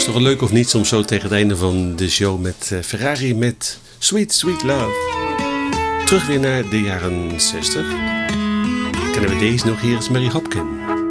is toch wel leuk of niet, soms zo tegen het einde van de show met Ferrari met Sweet Sweet Love. Terug weer naar de jaren 60. Kennen we deze nog? Hier is Mary Hopkin.